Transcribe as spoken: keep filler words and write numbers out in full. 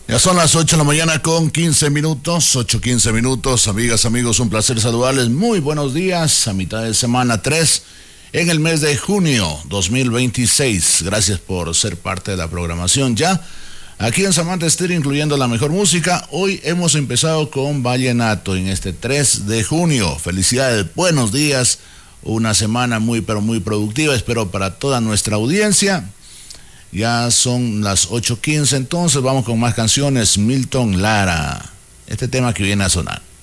Ya son las ocho de la mañana con quince minutos, ocho quince minutos, amigas, amigos, un placer saludarles, muy buenos días, a mitad de semana tres, en el mes de junio dos mil veintiséis, gracias por ser parte de la programación ya, aquí en Samantha Estéreo, incluyendo la mejor música. Hoy hemos empezado con Vallenato en este tres de junio, felicidades, buenos días, una semana muy pero muy productiva, espero para toda nuestra audiencia. Ya son las ocho quince, entonces vamos con más canciones. Milton Lara, este tema que viene a sonar.